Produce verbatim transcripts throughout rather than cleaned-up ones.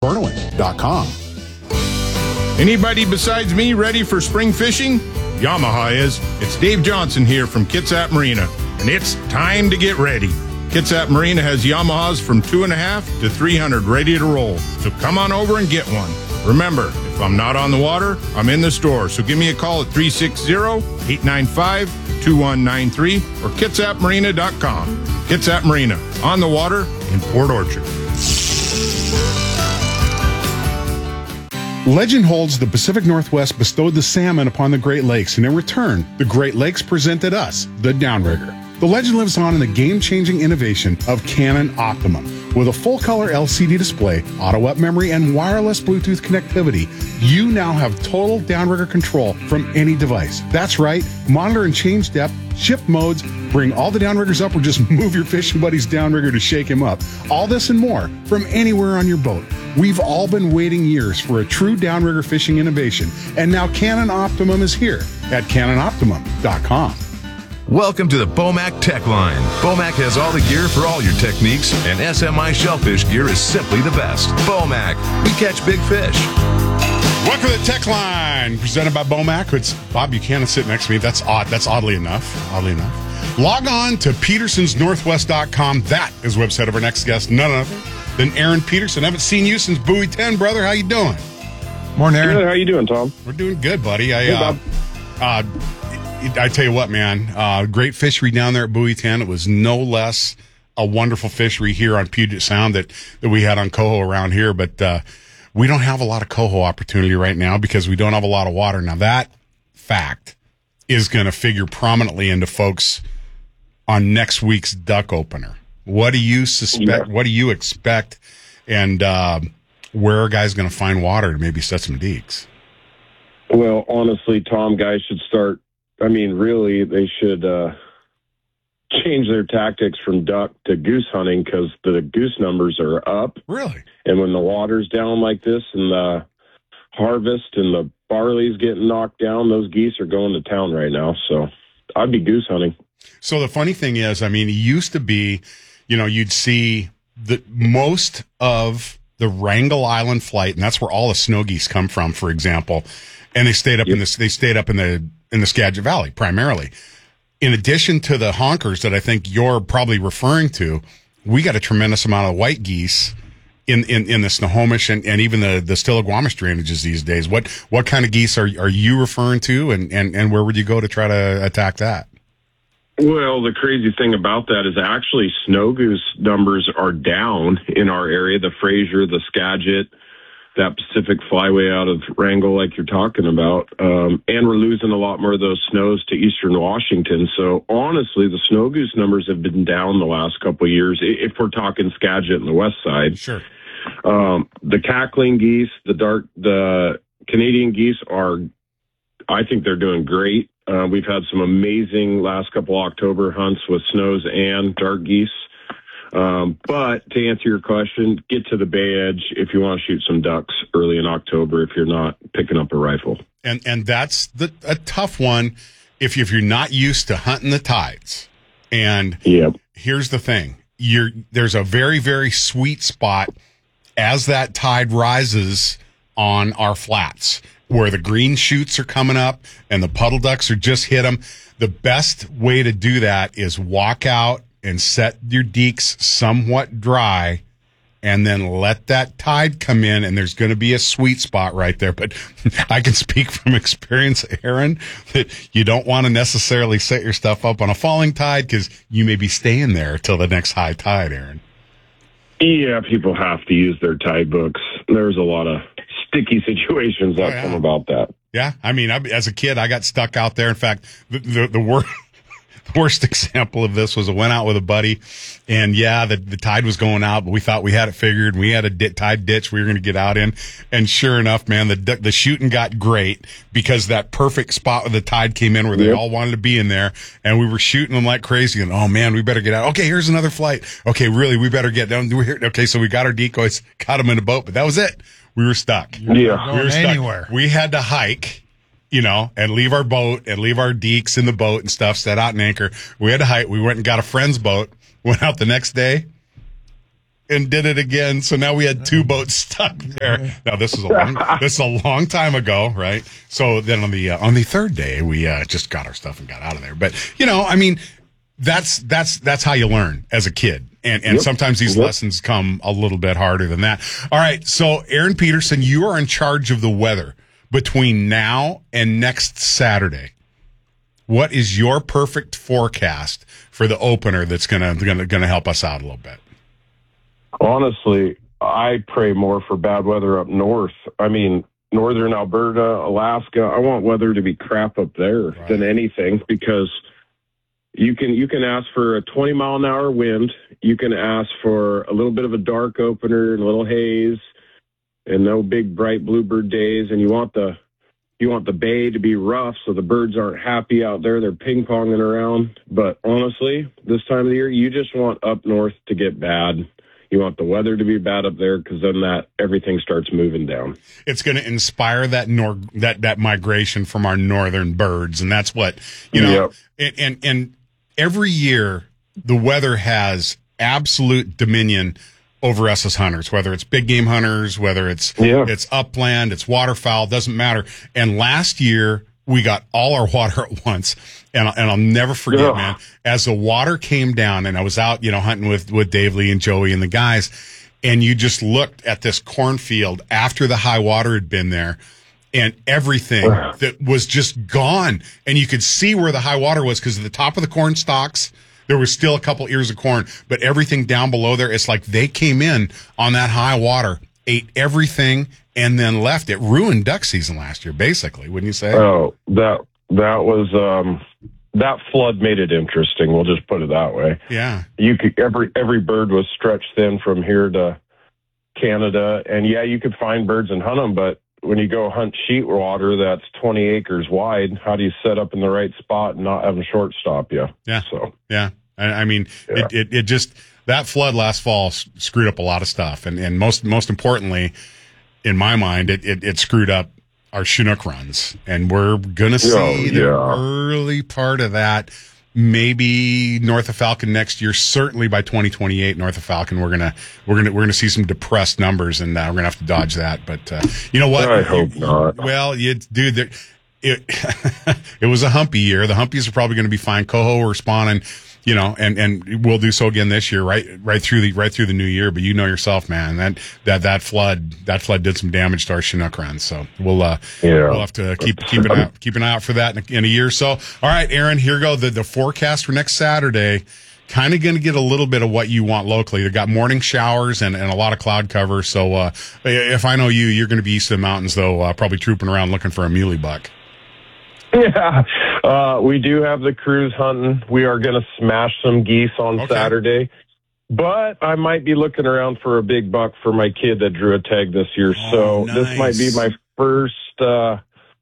tournament dot com. Anybody besides me ready for spring fishing? Yamaha is. It's Dave Johnson here from Kitsap Marina, and it's time to get ready. Kitsap Marina has Yamahas from two and a half to three hundred ready to roll. So come on over and get one. Remember, if I'm not on the water, I'm in the store. So give me a call at three six zero, eight nine five, two one nine three or kitsap marina dot com. Kitsap Marina, on the water in Port Orchard. Legend holds the Pacific Northwest bestowed the salmon upon the Great Lakes, and in return, the Great Lakes presented us the Downrigger. The legend lives on in the game-changing innovation of Canon Optimum. With a full-color L C D display, auto-up memory, and wireless Bluetooth connectivity, you now have total downrigger control from any device. That's right, monitor and change depth, shift modes, bring all the downriggers up, or just move your fishing buddy's downrigger to shake him up. All this and more from anywhere on your boat. We've all been waiting years for a true downrigger fishing innovation, and now Canon Optimum is here at canon optimum dot com. Welcome to the Bomac Tech Line. Bomac has all the gear for all your techniques, and S M I shellfish gear is simply the best. Bomac, we catch big fish. Welcome to the Tech Line, presented by Bomac. It's Bob Buchanan sitting next to me. That's odd. That's oddly enough. Oddly enough. Log on to petersons northwest dot com. That is the website of our next guest, none other than Aaron Peterson. I haven't seen you since Buoy ten, brother. How you doing? Morning, Aaron. Good. How you doing, Tom? We're doing good, buddy. I, Hey, uh, Bob. uh, I tell you what, man, uh, great fishery down there at Buoy ten. It was no less a wonderful fishery here on Puget Sound that, that we had on coho around here. But uh, we don't have a lot of coho opportunity right now because we don't have a lot of water. Now, that fact is going to figure prominently into folks on next week's duck opener. What do you suspect? Yeah. What do you expect? And uh, where are guys going to find water to maybe set some deeks? Well, honestly, Tom, guys should start. I mean, really, they should uh, change their tactics from duck to goose hunting because the goose numbers are up. Really? And when the water's down like this and the harvest and the barley's getting knocked down, those geese are going to town right now. So I'd be goose hunting. So the funny thing is, I mean, it used to be, you know, you'd see the most of the Wrangell Island flight, and that's where all the snow geese come from, for example. And they stayed up Yep. in this, they stayed up in the, in the Skagit Valley primarily. In addition to the honkers that I think you're probably referring to, we got a tremendous amount of white geese in, in, in the Snohomish and, and even the, the Stillaguamish drainages these days. What, what kind of geese are, are you referring to, and, and, and where would you go to try to attack that? Well, the crazy thing about that is actually snow goose numbers are down in our area, the Fraser, the Skagit, that Pacific Flyway out of Wrangell like you're talking about. Um, and we're losing a lot more of those snows to eastern Washington. So honestly, the snow goose numbers have been down the last couple of years, i- if we're talking Skagit and the west side. Sure. Um, the cackling geese, the dark, the Canadian geese are, I think they're doing great. Uh, we've had some amazing last couple October hunts with snows and dark geese. Um, but to answer your question, get to the Bay Edge if you want to shoot some ducks early in October if you're not picking up a rifle. And and that's the a tough one if you, if you're not used to hunting the tides. And Yep. here's the thing: you're there's a very very sweet spot as that tide rises on our flats where the green shoots are coming up and the puddle ducks are just hit them. The best way to do that is walk out and set your deeks somewhat dry and then let that tide come in, and there's going to be a sweet spot right there. But I can speak from experience, Aaron, that you don't want to necessarily set your stuff up on a falling tide because you may be staying there till the next high tide, Aaron. Yeah, people have to use their tide books. There's a lot of sticky situations that Oh, yeah. come about that. Yeah, I mean, I, as a kid, I got stuck out there. In fact, the the, the worst worst example of this was I went out with a buddy, and yeah, the, the tide was going out, but we thought we had it figured. We had a di- tide ditch we were going to get out in, and sure enough, man, the the shooting got great because that perfect spot where the tide came in where they Yep. all wanted to be in there, and we were shooting them like crazy. And oh man, we better get out. Okay, here's another flight. Okay, really, we better get down. We're here. Okay, so we got our decoys, got them in the boat, but that was it. We were stuck. Yeah. We were Going stuck. anywhere. We had to hike, you know, and leave our boat and leave our deeks in the boat and stuff, set out and anchor. We had to hike. We went and got a friend's boat, went out the next day. and did it again. So now we had two boats stuck there. Now this is a long, this is a long time ago, right? So then on the uh, on the third day, we uh, just got our stuff and got out of there. But you know, I mean, that's that's that's how you learn as a kid, and and yep. sometimes these yep. lessons come a little bit harder than that. All right, so Aaron Peterson, you are in charge of the weather between now and next Saturday. What is your perfect forecast for the opener that's gonna gonna gonna help us out a little bit? Honestly, I pray more for bad weather up north. I mean, northern Alberta, Alaska. I want weather to be crap up there right. than anything, because you can you can ask for a twenty mile an hour wind. You can ask for a little bit of a dark opener and a little haze, and no big bright bluebird days. And you want the You want the bay to be rough so the birds aren't happy out there. They're ping-ponging around. But honestly, this time of the year, you just want up north to get bad. You want the weather to be bad up there, because then that everything starts moving down. It's going to inspire that nor- that that migration from our northern birds, and that's what, you know, yep. and, and and every year the weather has absolute dominion over us as hunters, whether it's big game hunters, whether it's yeah. it's upland, it's waterfowl, doesn't matter. And last year we got all our water at once, and and I'll never forget, yeah. man. As the water came down, and I was out, you know, hunting with with Dave Lee and Joey and the guys, and you just looked at this cornfield after the high water had been there, and everything that was just gone, and you could see where the high water was, because at the top of the corn stalks there was still a couple ears of corn, but everything down below there, it's like they came in on that high water, ate everything, and then left. It ruined duck season last year, basically, wouldn't you say? Oh, that that was um, that flood made it interesting. We'll just put it that way. Yeah, you could every every bird was stretched thin from here to Canada, and yeah, you could find birds and hunt them, but when you go hunt sheet water that's twenty acres wide, how do you set up in the right spot and not have them short stop you? Yeah. So yeah. I mean, yeah. it, it, it just, that flood last fall screwed up a lot of stuff. And, and most, most importantly, in my mind, it, it, it screwed up our Chinook runs. And we're going to see oh, yeah. the early part of that, maybe north of Falcon next year. Certainly by twenty twenty-eight, north of Falcon, we're going to, we're going to, we're going to see some depressed numbers, and uh, we're going to have to dodge that. But, uh, you know what? I hope you, not. Well, you, dude, there, it, it was a humpy year. The humpies are probably going to be fine. Coho are spawning. You know, and, and we'll do so again this year, right, right through the, right through the new year. But you know yourself, man, that, that, that flood, that flood did some damage to our Chinook runs. So we'll, uh, yeah. we'll have to keep, keep an eye, keep an eye out for that in a, in a year or so. All right, Aaron, here go the, the forecast for next Saturday. Kind of going to get a little bit of what you want locally. They've got morning showers and, and a lot of cloud cover. So, uh, if I know you, you're going to be east of the mountains, though, uh, probably trooping around looking for a muley buck. Yeah, uh, we do have the crews hunting. We are going to smash some geese on okay. Saturday, but I might be looking around for a big buck for my kid that drew a tag this year. Oh, so nice. This might be my first uh,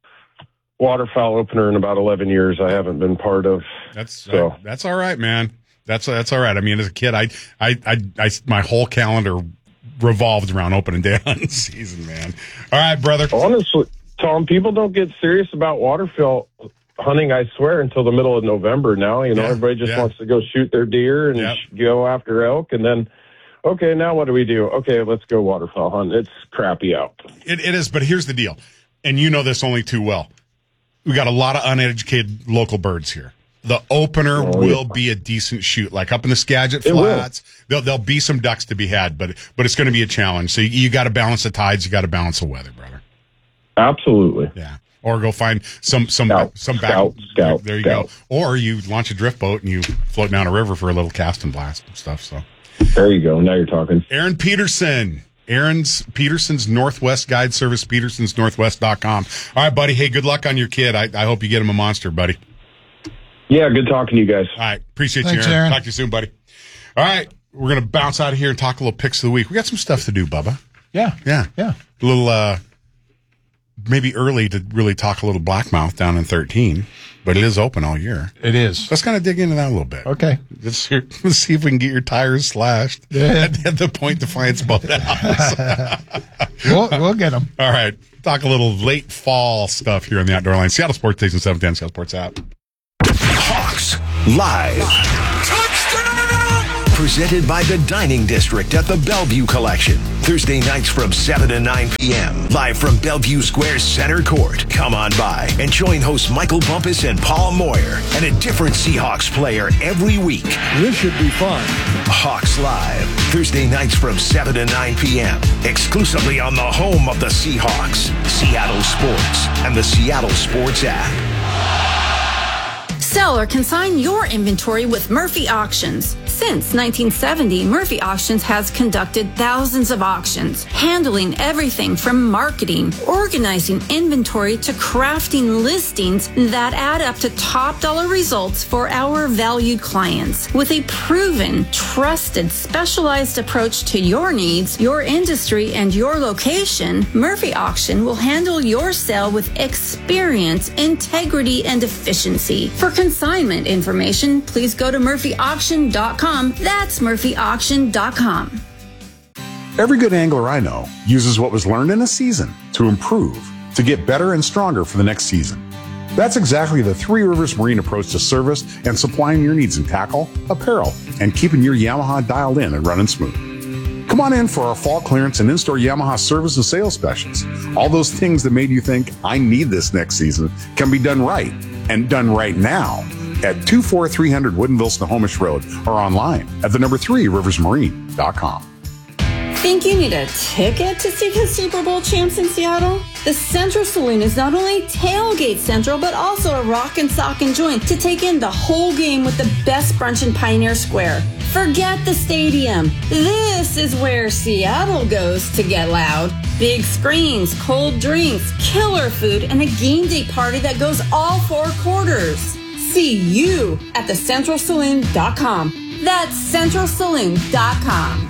waterfowl opener in about eleven years. I haven't been part of. That's so. I, that's all right, man. That's that's all right. I mean, as a kid, I I I, I my whole calendar revolved around opening day hunting season, man. All right, brother. Honestly, Tom, people don't get serious about waterfowl hunting, I swear, until the middle of November now. You know, yeah, everybody just yeah. wants to go shoot their deer and yep. go after elk, and then, okay, now what do we do? Okay, let's go waterfowl hunt. It's crappy out. It, it is, but here's the deal, and you know this only too well. We got a lot of uneducated local birds here. The opener oh, will yeah. be a decent shoot, like up in the Skagit Flats. There'll, there'll be some ducks to be had, but but it's going to be a challenge. So you, you got to balance the tides. You got to balance the weather, brother. Absolutely. Yeah. Or go find some some scout, some back. Scout, scout, there you scout. go. Or you launch a drift boat and you float down a river for a little cast and blast and stuff. So there you go. Now you're talking. Aaron Peterson. Aaron's Peterson's Northwest Guide Service, Petersons Northwest dot com. All right, buddy. Hey, good luck on your kid. I, I hope you get him a monster, buddy. Yeah, good talking to you guys. All right. Appreciate Thanks, you, Aaron. Aaron. Talk to you soon, buddy. All right. We're going to bounce out of here and talk a little picks of the week. We got some stuff to do, Bubba. Yeah. Yeah. Yeah. A little, uh, maybe early to really talk a little blackmouth down in thirteen, but it is open all year. It is. Let's kind of dig into that a little bit. Okay. Let's, hear, let's see if we can get your tires slashed yeah. at, at the Point Defiance Boathouse. we'll, we'll get them. All right. Talk a little late fall stuff here on the Outdoor Line. Seattle Sports Station seven ten, Seattle Sports app. Hawks Live. Touchdown! presented by the Dining District at the Bellevue Collection. Thursday nights from seven to nine p.m. Live from Bellevue Square Center Court. Come on by and join hosts Michael Bumpus and Paul Moyer and a different Seahawks player every week. This should be fun. Hawks Live. Thursday nights from seven to nine p.m. Exclusively on the home of the Seahawks, Seattle Sports, and the Seattle Sports app. Sell or consign your inventory with Murphy Auctions. Since nineteen seventy, Murphy Auctions has conducted thousands of auctions, handling everything from marketing, organizing inventory to crafting listings that add up to top dollar results for our valued clients. With a proven, trusted, specialized approach to your needs, your industry, and your location, Murphy Auction will handle your sale with experience, integrity, and efficiency. For consignment information, please go to murphy auction dot com. That's murphy auction dot com. Every good angler I know uses what was learned in a season to improve, to get better and stronger for the next season. That's exactly the Three Rivers Marine approach to service and supplying your needs in tackle, apparel, and keeping your Yamaha dialed in and running smooth. Come on in for our fall clearance and in-store Yamaha service and sales specials. All those things that made you think, I need this next season, can be done right, and done right now at two four three hundred Woodinville Snohomish Road or online at the number three rivers marine dot com. Think you need a ticket to see the Super Bowl champs in Seattle? The Central Saloon is not only tailgate central, but also a rock and sock and joint to take in the whole game with the best brunch in Pioneer Square. Forget the stadium. This is where Seattle goes to get loud. Big screens, cold drinks, killer food, and a game day party that goes all four quarters. See you at the central saloon dot com. That's central saloon dot com.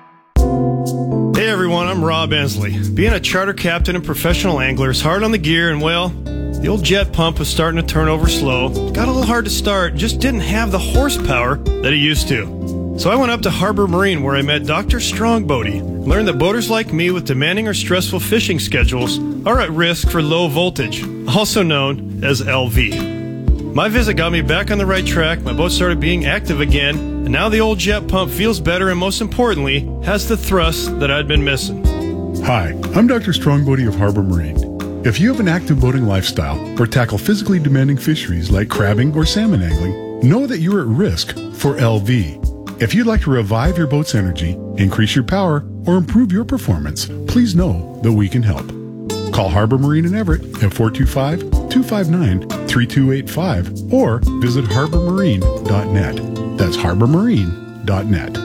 Hey everyone, I'm Rob Ensley. Being a charter captain and professional angler is hard on the gear, and well, the old jet pump was starting to turn over slow. Got a little hard to start, and just didn't have the horsepower that it used to. So I went up to Harbor Marine where I met Doctor Strongbody, learned that boaters like me with demanding or stressful fishing schedules are at risk for low voltage, also known as L V. My visit got me back on the right track, my boat started being active again, and now the old jet pump feels better and most importantly, has the thrust that I'd been missing. Hi, I'm Doctor Strongbody of Harbor Marine. If you have an active boating lifestyle or tackle physically demanding fisheries like crabbing or salmon angling, know that you're at risk for L V. If you'd like to revive your boat's energy, increase your power, or improve your performance, please know that we can help. Call Harbor Marine in Everett at four two five, two five nine, three two eight five or visit harbor marine dot net. That's harbor marine dot net.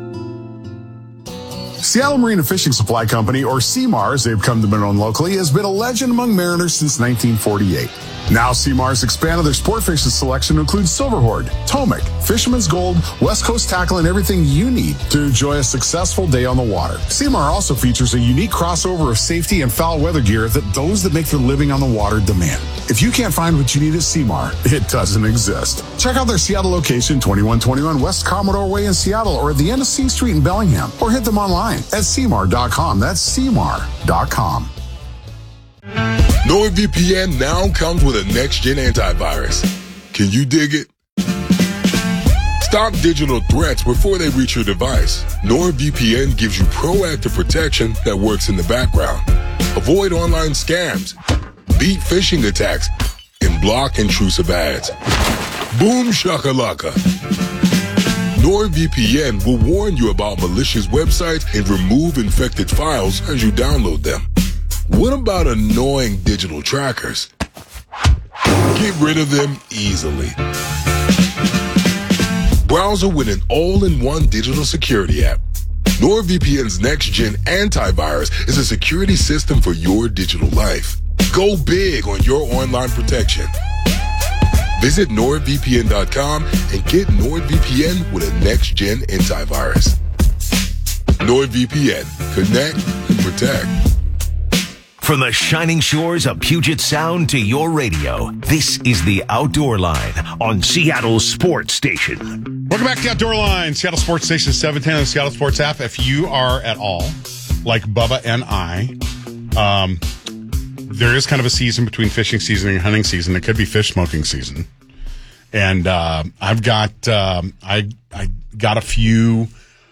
Seattle Marine and Fishing Supply Company, or C M A R as they've come to be known locally, has been a legend among mariners since nineteen forty-eight. Now C M A R has expanded their sport fishing selection to include Silverhorn, Tomic, Fisherman's Gold, West Coast tackle, and everything you need to enjoy a successful day on the water. C M A R also features a unique crossover of safety and foul weather gear that those that make their living on the water demand. If you can't find what you need at C M A R, it doesn't exist. Check out their Seattle location, twenty-one twenty-one West Commodore Way in Seattle, or at the end of C Street in Bellingham, or hit them online at C M A R dot com. That's C M A R dot com. NordVPN now comes with a next-gen antivirus. Can you dig it? Stop digital threats before they reach your device. NordVPN gives you proactive protection that works in the background. Avoid online scams, beat phishing attacks, and block intrusive ads. Boom shakalaka. NordVPN will warn you about malicious websites and remove infected files as you download them. What about annoying digital trackers? Get rid of them easily. Browser with an all-in-one digital security app. NordVPN's next-gen antivirus is a security system for your digital life. Go big on your online protection. Visit nord V P N dot com and get NordVPN with a next-gen antivirus. NordVPN. Connect and protect. From the shining shores of Puget Sound to your radio, this is the Outdoor Line on Seattle Sports Station. Welcome back to the Outdoor Line, Seattle Sports Station seven ten on the Seattle Sports app. If you are at all like Bubba and I, um, there is kind of a season between fishing season and hunting season. It could be fish smoking season. And uh, I've got, um, I, I got a few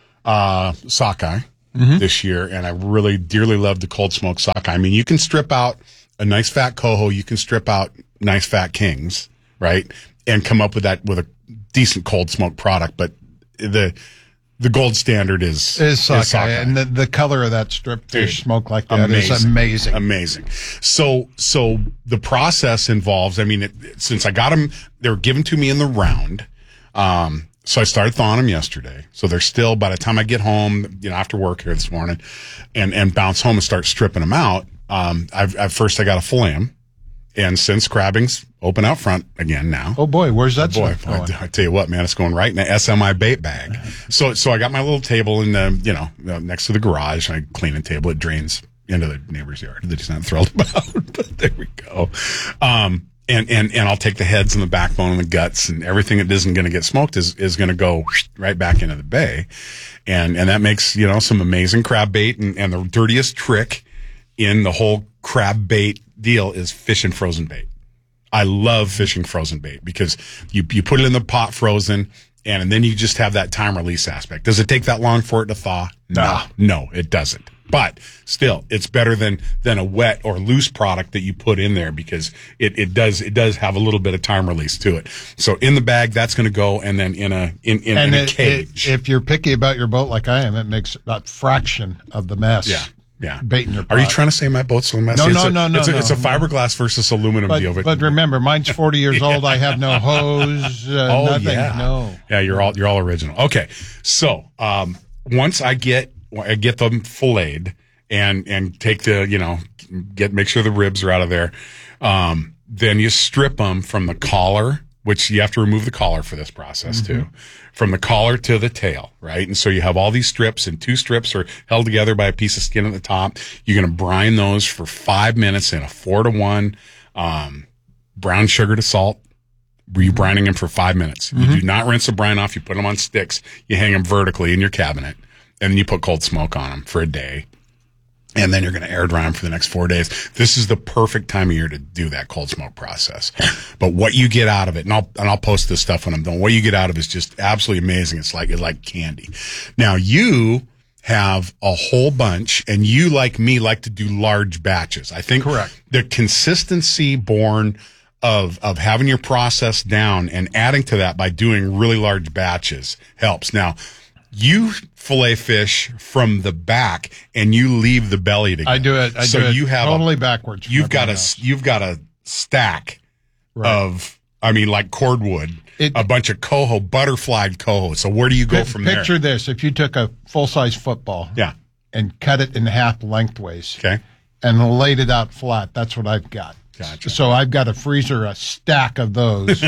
uh, sockeye mm-hmm. this year, and I really dearly love the cold smoked sockeye. I mean, you can strip out a nice fat coho, you can strip out nice fat kings, right, and come up with that with a decent cold smoked product. But the the gold standard is is sockeye, is sockeye. and the, the color of that strip fish Dude, smoke like that amazing. is amazing, amazing. So so the process involves. I mean, it, since I got them, they were given to me in the round. Um, so I started thawing them yesterday. So they're still. By the time I get home, you know, after work here this morning, and and bounce home and start stripping them out. Um, I've, I've first I got to fillet them, and since crabbing's open out front again now. Oh boy, where's that? Oh boy, stuff going? I, I tell you what, man, it's going right in the S M I bait bag. So, so I got my little table in the, you know, next to the garage. And I clean the table. It drains into the neighbor's yard that he's not thrilled about. But there we go. Um, and, and, and I'll take the heads and the backbone and the guts and everything that isn't going to get smoked is, is going to go right back into the bay. And, and that makes, you know, some amazing crab bait. And, and the dirtiest trick in the whole crab bait deal is fishing frozen bait. I love fishing frozen bait because you, you put it in the pot frozen and, and then you just have that time release aspect. Does it take that long for it to thaw? No, no, it doesn't. But still, it's better than, than a wet or loose product that you put in there because it, it does, it does have a little bit of time release to it. So in the bag, that's going to go. And then in a, in, in, and in a it, cage. It, if you're picky about your boat like I am, it makes that fraction of the mess. Yeah. Yeah. Bait in your pot. Are you trying to say my boat's so messy? No, it's no, a, no, no, it's a, no. It's a fiberglass versus aluminum but, deal. But remember, mine's forty years yeah. old. I have no hose, uh, oh, nothing. Yeah. No. Yeah, you're all you're all original. Okay. So, um, once I get I get them filleted and and take the, you know, get make sure the ribs are out of there. Um, then you strip them from the collar, which you have to remove the collar for this process mm-hmm. too. From the collar to the tail, right? And so you have all these strips, and two strips are held together by a piece of skin at the top. You're going to brine those for five minutes in a four to one, um, brown sugar to salt. Rebrining them for five minutes. Mm-hmm. You do not rinse the brine off. You put them on sticks. You hang them vertically in your cabinet, and then you put cold smoke on them for a day. And then you're going to air dry them for the next four days. This is the perfect time of year to do that cold smoke process. But what you get out of it, and I'll, and I'll post this stuff when I'm done. What you get out of it is just absolutely amazing. It's like, it's like candy. Now you have a whole bunch, and you, like me, like to do large batches. I think correct. The consistency born of, of having your process down and adding to that by doing really large batches helps. Now, you fillet fish from the back and you leave the belly to go. I do it. I so do it you have totally a, backwards. You've got a you've got a stack right. of, I mean, like cordwood, it, a bunch of coho, butterflied coho. So where do you go p- from picture there? Picture this: if you took a full size football, yeah, and cut it in half lengthways, okay, and laid it out flat, that's what I've got. Gotcha. So I've got a freezer, a stack of those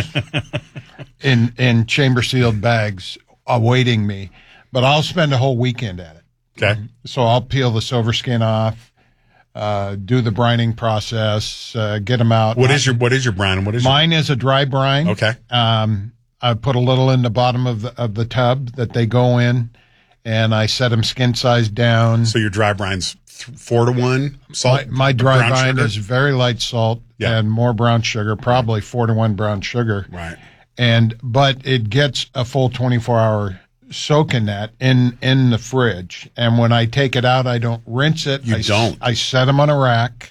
in in chamber sealed bags awaiting me. But I'll spend a whole weekend at it. Okay. So I'll peel the silver skin off, uh, do the brining process, uh, get them out. What is your What is your brine? What is mine? Your... Is a dry brine. Okay. Um, I put a little in the bottom of the of the tub that they go in, and I set them skin size down. So your dry brine's th- four to one salt. My, my dry brown brine sugar? is very light salt yeah. and more brown sugar, probably four to one brown sugar. Right. And but it gets a full twenty-four hour. Soak in that in in the fridge, and when I take it out, I don't rinse it. You I, don't. I set them on a rack,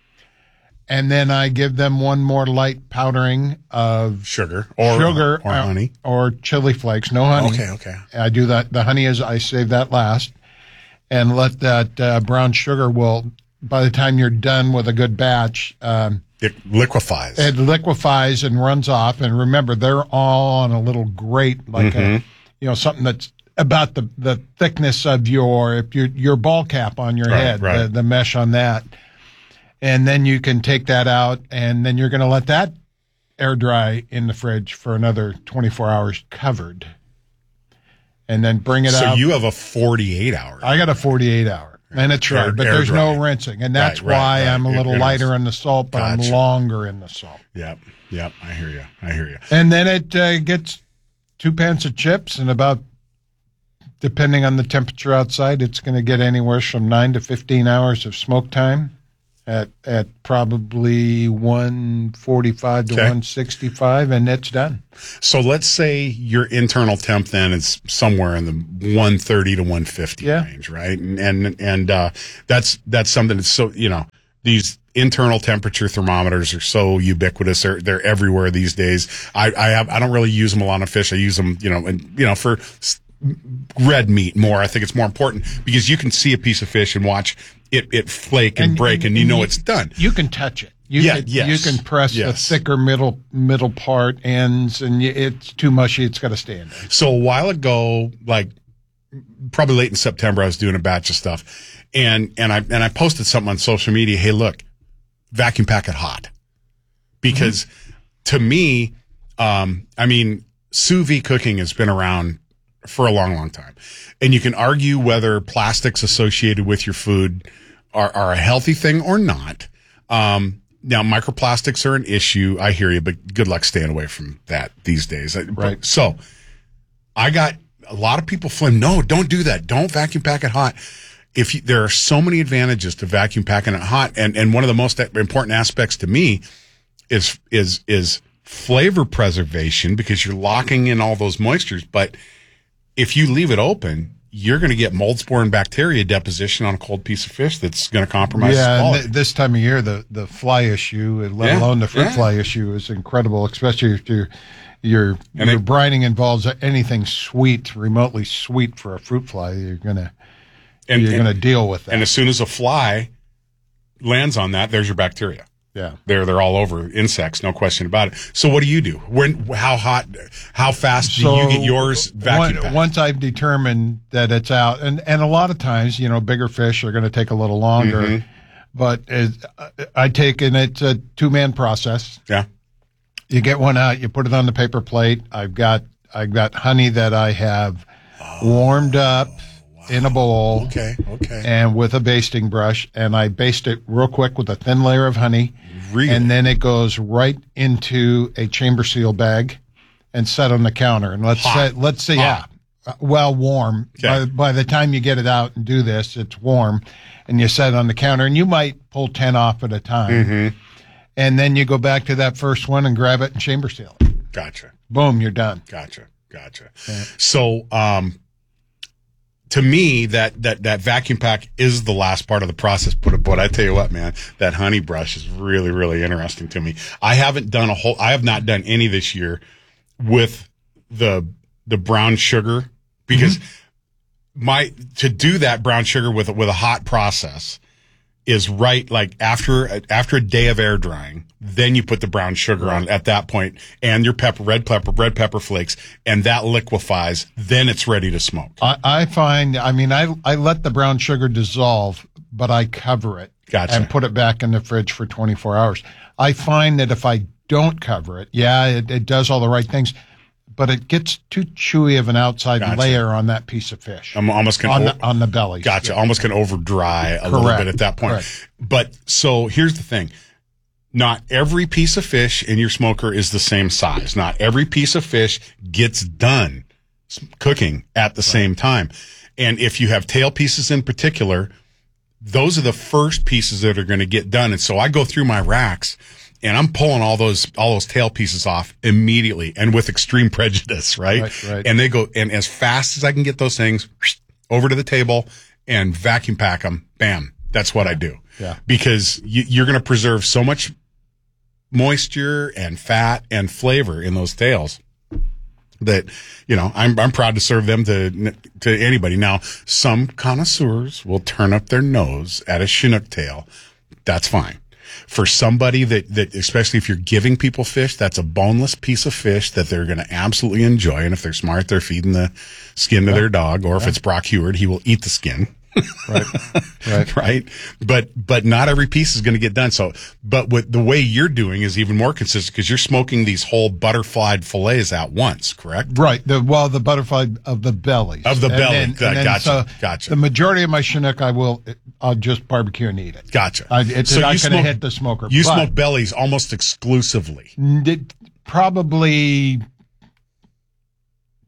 and then I give them one more light powdering of sugar or sugar or, or honey or chili flakes. No honey. Okay, okay. I do that. The honey is I save that last, and let that uh, brown sugar will. By the time you're done with a good batch, um, it liquefies. It liquefies and runs off. And remember, they're all on a little grate, like mm-hmm. a. You know, something that's about the, the thickness of your if your your ball cap on your right, head, right. The, the mesh on that, and then you can take that out, and then you're going to let that air dry in the fridge for another twenty-four hours covered, and then bring it so out. So you have a forty-eight hour. I got a forty-eight hour, and it's right, air, but air there's dry. no rinsing, and that's right, right, why right. I'm a little it, it lighter is. in the salt, but gotcha. I'm longer in the salt. Yep, yep. I hear you. I hear you. And then it uh, gets two pans of chips and about. Depending on the temperature outside, it's going to get anywhere from nine to fifteen hours of smoke time. at at probably one forty-five to Okay. one sixty-five, and it's done. So let's say your internal temp then is somewhere in the one thirty to one fifty Yeah. range, right? And and and uh, that's that's something that's so, you know, these internal temperature thermometers are so ubiquitous. They're they're everywhere these days. I I have I don't really use them a lot on fish. I use them, you know, and you know for s- red meat more. I think it's more important because you can see a piece of fish and watch it it flake and, break, and, you know it's done. You can touch it. You Yeah, can, yes, you can press yes. the thicker middle middle part ends, and you, it's too mushy. It's got to stay in there. So a while ago, like probably late in September, I was doing a batch of stuff, and and I and I posted something on social media. Hey, look, vacuum pack it hot, because mm-hmm. to me, um, I mean, sous vide cooking has been around for a long, long time, and you can argue whether plastics associated with your food are, are a healthy thing or not. Um, now, microplastics are an issue. I hear you, but good luck staying away from that these days. Right. So I got a lot of people flim. No, don't do that. Don't vacuum pack it hot. If you, there are so many advantages to vacuum packing it hot, and, and one of the most important aspects to me is is is flavor preservation, because you're locking in all those moistures. But if you leave it open, you're going to get mold spore and bacteria deposition on a cold piece of fish that's going to compromise its Yeah, and quality. th- this time of year, the, the fly issue, let Yeah, alone the fruit yeah. fly issue, is incredible, especially if your your, And your it- brining involves anything sweet, remotely sweet for a fruit fly. You're gonna And- you're and- gonna deal with that. And as soon as a fly lands on that, there's your bacteria. yeah. They're they're all over insects, no question about it. So what do you do? When how hot, how fast do you get yours vacuum one- packed? Once I've determined that it's out, and, and a lot of times, you know, bigger fish are going to take a little longer, Mm-hmm. but it, I take, and it's a two man process. Yeah. You get one out, you put it on the paper plate. I've got I've got honey that I have warmed up in a bowl. Okay. Okay. And with a basting brush, and I baste it real quick with a thin layer of honey. Really? And then it goes right into a chamber seal bag and set on the counter. And let's Hot. say, let's say, Hot. yeah, uh, well, warm. Okay. By, by the time you get it out and do this, it's warm, and you set it on the counter, and you might pull ten off at a time. Mm-hmm. And then you go back to that first one and grab it and chamber seal it. Gotcha. Boom, you're done. Gotcha. Gotcha. So, um, to me, that, that, that vacuum pack is the last part of the process. But, but I tell you what, man, that honey brush is really, really interesting to me. I haven't done a whole, I have not done any this year with the, the brown sugar, because Mm-hmm. my, to do that brown sugar with, with a hot process is right, like after, after a day of air drying, then you put the brown sugar on at that point, and your pepper, red pepper, red pepper flakes, and that liquefies. Then it's ready to smoke. I, I find, I mean, I, I let the brown sugar dissolve, but I cover it Gotcha. and put it back in the fridge for twenty-four hours. I find that if I don't cover it, yeah, it, it does all the right things, but it gets too chewy of an outside Gotcha. layer on that piece of fish. I'm almost on gonna the, on the belly. Gotcha. Almost can over dry a little Correct. bit at that point. Correct. But so here's the thing. Not every piece of fish in your smoker is the same size. Not every piece of fish gets done s- cooking at the same time. And if you have tail pieces in particular, those are the first pieces that are going to get done. And so I go through my racks and I'm pulling all those, all those tail pieces off immediately and with extreme prejudice, right? Right, right. And they go, and as fast as I can get those things over to the table and vacuum pack them, bam, that's what I do. Yeah. Because you, you're going to preserve so much moisture and fat and flavor in those tails that, you know, I'm, I'm proud to serve them to, to anybody. Now, some connoisseurs will turn up their nose at a Chinook tail. That's fine. For somebody that, that, especially if you're giving people fish, that's a boneless piece of fish that they're going to absolutely enjoy. And if they're smart, they're feeding the skin to their dog, or if it's Brock Heward, he will eat the skin. Right. Right. Right. But, but not every piece is going to get done. So, but what the way you're doing is even more consistent, because you're smoking these whole butterflied fillets at once, correct? Right. The, well, the butterfly of the bellies. Of the And belly. then- Got- and then gotcha, so gotcha. The majority of my Chinook, I will, I'll just barbecue and eat it. Gotcha. I, it's So not you going to smoke- hit the smoker. You but smoke bellies almost exclusively. Did, probably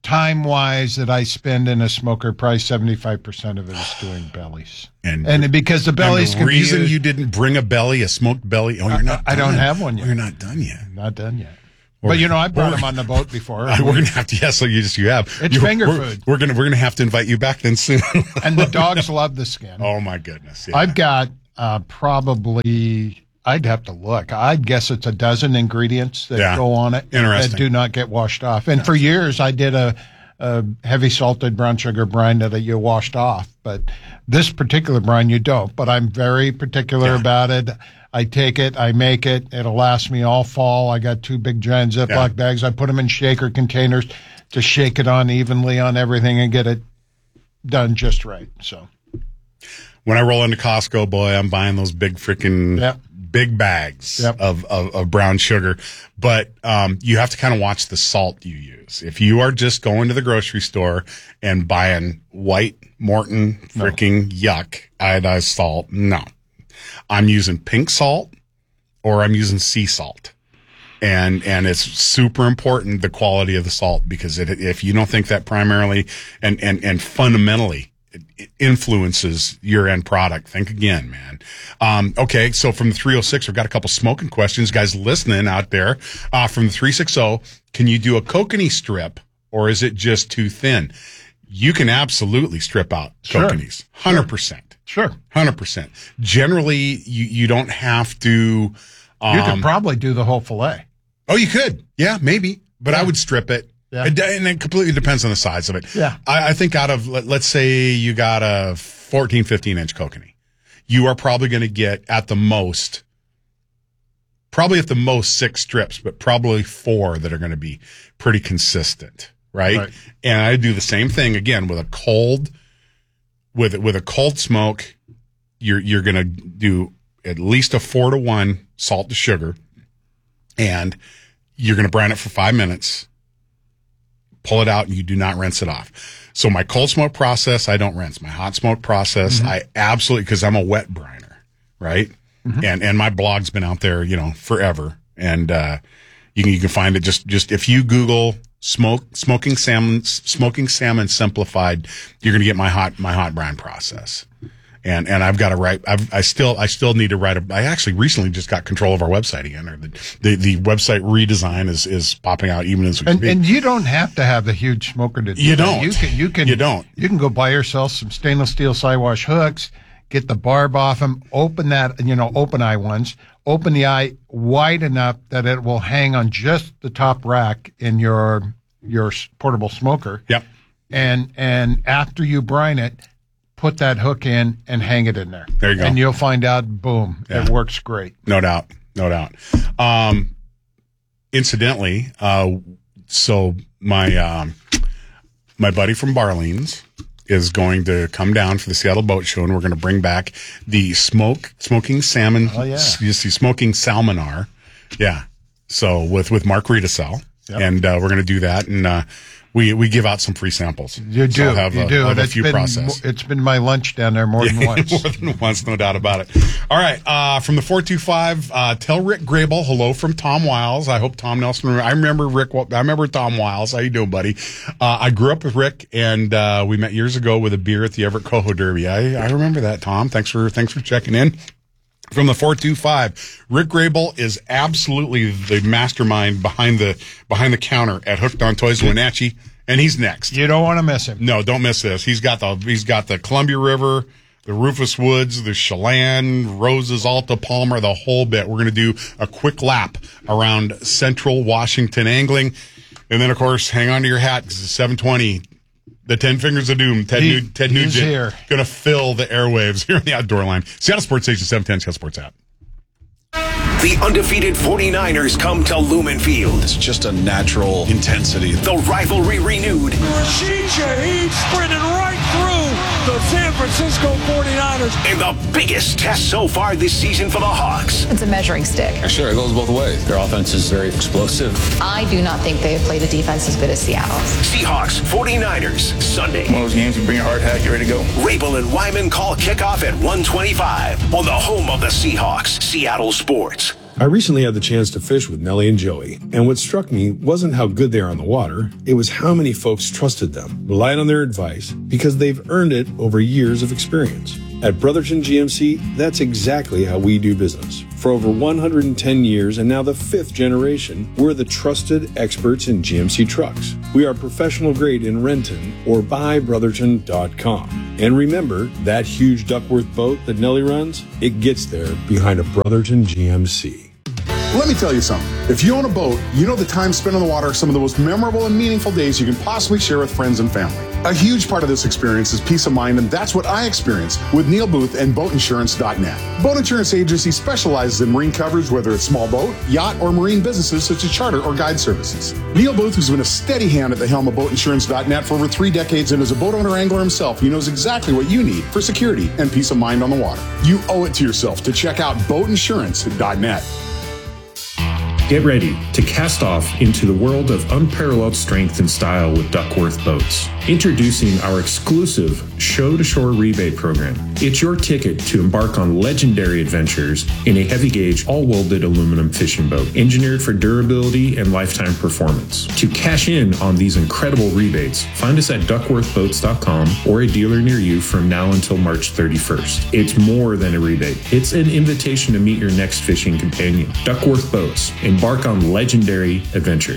time-wise that I spend in a smoker, probably seventy-five percent of it is doing bellies. And, and because the bellies and the can reason be used, you didn't bring a belly, a smoked belly, oh, you're not I, I don't done. have one yet. You're not done yet. Not done yet. Or, but, you know, I brought or, them on the boat before. Uh, we're going to have to, yes, so you just, you have. It's you, finger we're, food. We're going to, we're going to have to invite you back then soon. And the dogs love the skin. Oh, my goodness. Yeah. I've got uh, probably, I'd have to look. I'd guess it's a dozen ingredients that Yeah. go on it Interesting. that do not get washed off. And for years, I did a, a heavy salted brown sugar brine that you washed off. But this particular brine, you don't. But I'm very particular Yeah. about it. I take it, I make it. It'll last me all fall. I got two big giant Ziploc Yeah. bags. I put them in shaker containers to shake it on evenly on everything and get it done just right. So when I roll into Costco, boy, I'm buying those big freaking Yep. big bags Yep. of, of, of brown sugar. But um, you have to kind of watch the salt you use. If you are just going to the grocery store and buying white Morton freaking yuck iodized salt, no. I'm using pink salt or I'm using sea salt. And and it's super important, the quality of the salt, because it, if you don't think that primarily and, and, and fundamentally it influences your end product, think again, man. Um, okay, so from the three oh six, we've got a couple smoking questions. Guys listening out there, uh, from the three sixty, can you do a kokanee strip or is it just too thin? You can absolutely strip out Sure. kokanees, one hundred percent. sure. one hundred percent. Generally, you, you don't have to. Um, You could probably do the whole fillet. oh, you could. Yeah, maybe. But I would strip it. Yeah. It, and it completely depends on the size of it. Yeah. I, I think out of, let, let's say you got a fourteen, fifteen inch kokanee, you are probably going to get at the most, probably at the most six strips, but probably four that are going to be pretty consistent. Right? Right. And I do the same thing again with a cold, with with a cold smoke. You're you're going to do at least a four to one salt to sugar, and you're going to brine it for five minutes. Pull it out, and you do not rinse it off. So my cold smoke process, I don't rinse. My hot smoke process, mm-hmm. I absolutely, because I'm a wet briner, right? Mm-hmm. And and my blog's been out there, you know, forever, and uh, you can you can find it just just if you Google smoke smoking salmon smoking salmon simplified, you're going to get my hot my hot brine process. And and I've got to write. I've, I still I still need to write a. I actually recently just got control of our website again. Or the the, the website redesign is, is popping out even as we And, speak. and you don't have to have the huge smoker to do You that. don't. You can you can You don't. You can go buy yourself some stainless steel sidewash hooks, get the barb off them, open that you know open eye ones, open the eye wide enough that it will hang on just the top rack in your your portable smoker. Yep. And and after you brine it, put that hook in and hang it in there. There you go. And you'll find out, boom, Yeah. it works great. No doubt. No doubt. Um, incidentally, uh, so my, um, my buddy from Barleans is going to come down for the Seattle Boat Show, and we're going to bring back the smoke, smoking salmon. Oh, yeah. You see smoking salmonar. Yeah. So with, with Mark Riedesel. Yep. And, uh, we're going to do that. And, uh, we, we give out some free samples. You do. So I'll have you a, do. I'll have And a it's few been, process. It's been my lunch down there more than once. More than once, no doubt about it. All right, uh, from the four two five, uh, tell Rick Grable hello from Tom Wiles. I hope Tom Nelson, I remember Rick, I remember Tom Wiles. How you doing, buddy? Uh, I grew up with Rick, and uh, we met years ago with a beer at the Everett Coho Derby. I, I remember that, Tom. Thanks for thanks for checking in. From the four two five, Rick Grable is absolutely the mastermind behind the behind the counter at Hooked on Toys in Wenatchee. And he's next. You don't want to miss him. No, don't miss this. He's got the he's got the Columbia River, the Rufus Woods, the Chelan, Roses, Alta, Palmer, the whole bit. We're going to do a quick lap around Central Washington angling, and then of course, hang on to your hat because it's seven twenty. The Ten Fingers of Doom, Ted, He- New, Ted he's Nugent, here. going to fill the airwaves here on the Outdoor Line. Seattle Sports Station seven ten, Seattle Sports app. The undefeated forty-niners come to Lumen Field. It's just a natural intensity. The rivalry renewed. Rashid Shaheed sprinted right through the San Francisco forty-niners. And the biggest test so far this season for the Hawks. It's a measuring stick. Sure, it goes both ways. Their offense is very explosive. I do not think they have played a defense as good as Seattle's. Seahawks, forty-niners, Sunday. One of those games you bring your hard hat, get ready to go. Rabel and Wyman call kickoff at one twenty-five on the home of the Seahawks, Seattle Sports. I recently had the chance to fish with Nellie and Joey, and what struck me wasn't how good they are on the water, it was how many folks trusted them, relied on their advice, because they've earned it over years of experience. At Brotherton G M C, that's exactly how we do business. For over one hundred ten years and now the fifth generation, we're the trusted experts in G M C trucks. We are professional grade in Renton or buy brotherton dot com. And remember, that huge Duckworth boat that Nellie runs, it gets there behind a Brotherton G M C. Let me tell you something. If you own a boat, you know the time spent on the water are some of the most memorable and meaningful days you can possibly share with friends and family. A huge part of this experience is peace of mind, and that's what I experienced with Neil Booth and boat insurance dot net. Boat Insurance Agency specializes in marine coverage, whether it's small boat, yacht, or marine businesses such as charter or guide services. Neil Booth, who's been a steady hand at the helm of boat insurance dot net for over three decades and is a boat owner angler himself, he knows exactly what you need for security and peace of mind on the water. You owe it to yourself to check out boat insurance dot net. Get ready to cast off into the world of unparalleled strength and style with Duckworth Boats. Introducing our exclusive Show-to-Shore rebate program. It's your ticket to embark on legendary adventures in a heavy gauge, all-welded aluminum fishing boat, engineered for durability and lifetime performance. To cash in on these incredible rebates, find us at duckworth boats dot com or a dealer near you from now until March thirty-first. It's more than a rebate. It's an invitation to meet your next fishing companion. Duckworth Boats. Embark on legendary adventure.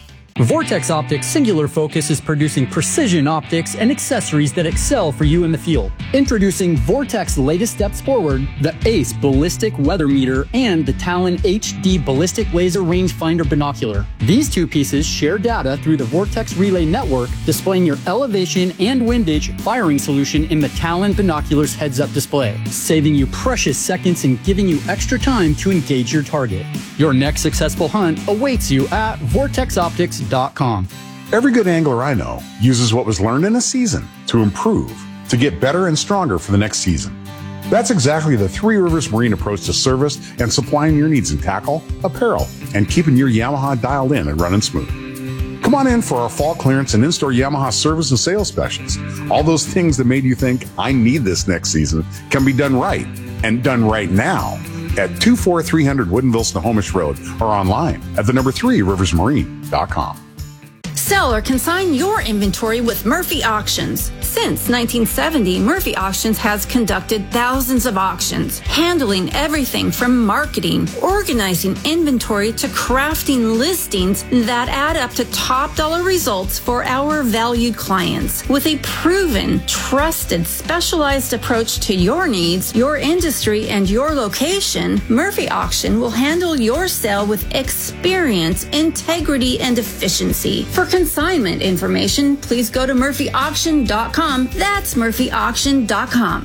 Vortex Optics' singular focus is producing precision optics and accessories that excel for you in the field. Introducing Vortex latest steps forward, the ACE Ballistic Weather Meter and the Talon H D Ballistic Laser Rangefinder Binocular. These two pieces share data through the Vortex Relay Network, displaying your elevation and windage firing solution in the Talon Binoculars heads-up display, saving you precious seconds and giving you extra time to engage your target. Your next successful hunt awaits you at vortex optics dot com. Every good angler I know uses what was learned in a season to improve, to get better and stronger for the next season. That's exactly the Three Rivers Marine approach to service and supplying your needs in tackle, apparel, and keeping your Yamaha dialed in and running smooth. Come on in for our fall clearance and in-store Yamaha service and sales specials. All those things that made you think, I need this next season, can be done right, and done right now at two four three hundred Woodinville Snohomish Road or online at the number three rivers marine dot com. Sell or consign your inventory with Murphy Auctions. Since nineteen seventy, Murphy Auctions has conducted thousands of auctions, handling everything from marketing, organizing inventory to crafting listings that add up to top dollar results for our valued clients. With a proven, trusted, specialized approach to your needs, your industry, and your location, Murphy Auction will handle your sale with experience, integrity, and efficiency. For consignment information, please go to murphy auction dot com. That's murphy auction dot com.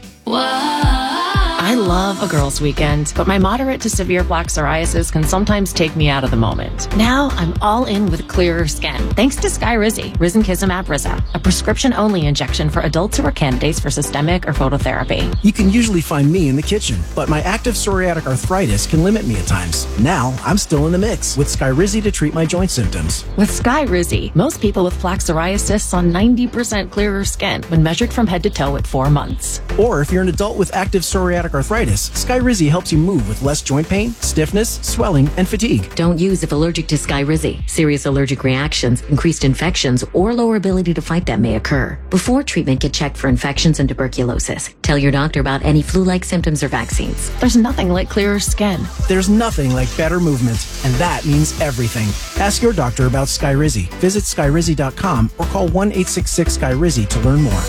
I love a girls' weekend, but my moderate to severe plaque psoriasis can sometimes take me out of the moment. Now I'm all in with clearer skin, thanks to Skyrizi, Risankizumab Riza, a prescription-only injection for adults who are candidates for systemic or phototherapy. You can usually find me in the kitchen, but my active psoriatic arthritis can limit me at times. Now I'm still in the mix with Skyrizi to treat my joint symptoms. With Skyrizi, most people with plaque psoriasis saw ninety percent clearer skin when measured from head to toe at four months. Or if you're an adult with active psoriatic arthritis, Skyrizi helps you move with less joint pain, stiffness, swelling, and fatigue. Don't use if allergic to Skyrizi. Serious allergic reactions, increased infections, or lower ability to fight them may occur. Before treatment, get checked for infections and tuberculosis. Tell your doctor about any flu-like symptoms or vaccines. There's nothing like clearer skin. There's nothing like better movement, and that means everything. Ask your doctor about Skyrizi. Visit skyrizi dot com or call one eight six six Skyrizi to learn more.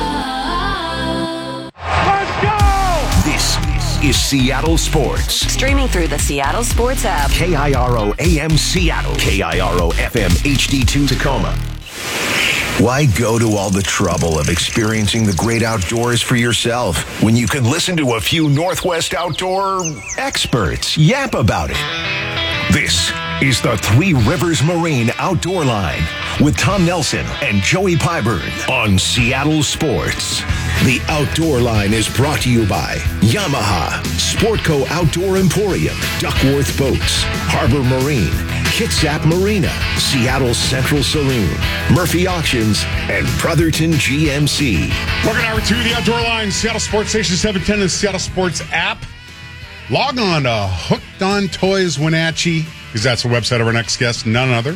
This is Seattle Sports. Streaming through the Seattle Sports app. K I R O A M Seattle. K I R O F M H D two Tacoma. Why go to all the trouble of experiencing the great outdoors for yourself when you can listen to a few Northwest outdoor experts yap about it? This is the Three Rivers Marine Outdoor Line with Tom Nelson and Joey Pyburn on Seattle Sports. The Outdoor Line is brought to you by Yamaha, Sportco Outdoor Emporium, Duckworth Boats, Harbor Marine, Kitsap Marina, Seattle Central Saloon, Murphy Auctions, and Brotherton G M C. Welcome hour two, the Outdoor Line, Seattle Sports Station seven ten, and the Seattle Sports app. Log on to Hooked on Toys Wenatchee, because that's the website of our next guest, none other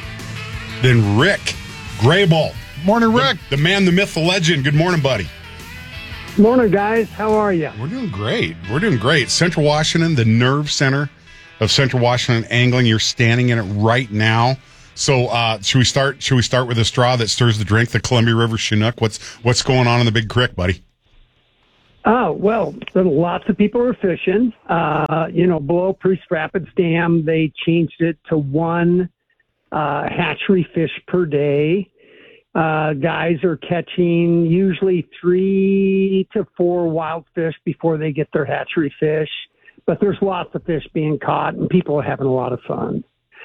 than Rick Graybolt. Morning, Rick. The, the man, the myth, the legend. Good morning, buddy. Morning, guys. How are you? We're doing great. We're doing great. Central Washington, the nerve center of Central Washington angling. You're standing in it right now. So, uh, should we start? Should we start with the straw that stirs the drink, the Columbia River Chinook? What's what's going on in the Big Creek, buddy? Oh, well, lots of people are fishing. Uh, you know, below Priest Rapids Dam, they changed it to one uh, hatchery fish per day. Uh, guys are catching usually three to four wild fish before they get their hatchery fish, but there's lots of fish being caught and people are having a lot of fun.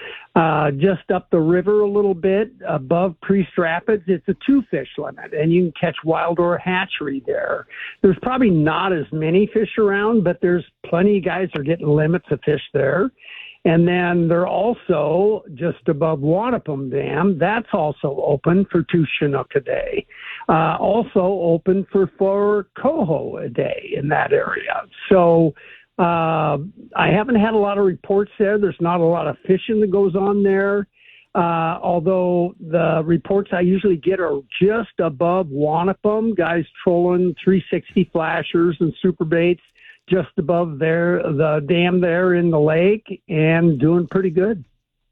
Uh, just up the river a little bit above Priest Rapids, it's a two fish limit and you can catch wild or hatchery there. There's probably not as many fish around, but there's plenty of guys are getting limits of fish there. And then they're also just above Wanapum Dam. That's also open for two Chinook a day. Uh, also open for four coho a day in that area. So uh, I haven't had a lot of reports there. There's not a lot of fishing that goes on there. Uh, although the reports I usually get are just above Wanapum, guys trolling three sixty flashers and super baits just above there, the dam there in the lake, and doing pretty good.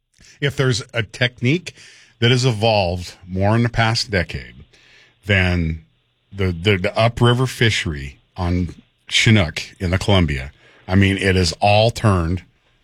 If there's a technique that has evolved more in the past decade than the, the, the upriver fishery on Chinook in the Columbia, I mean, it is all turned